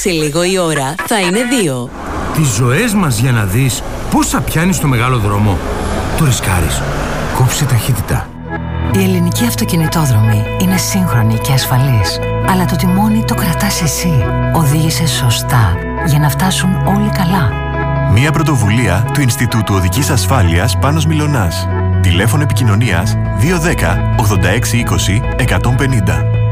Σε λίγο η ώρα θα είναι 2. Τις ζωές μας για να δεις πόσα πιάνει στο μεγάλο δρόμο. Το ρισκάρεις. Κόψε ταχύτητα. Η ελληνική αυτοκινητόδρομη είναι σύγχρονη και ασφαλής. Αλλά το τιμόνι το κρατάς εσύ. Οδήγησε σωστά για να φτάσουν όλοι καλά. Μια πρωτοβουλία του Ινστιτούτου Οδικής Ασφάλειας Πάνος Μιλωνάς. Τηλέφωνο επικοινωνίας 210 86 20 150.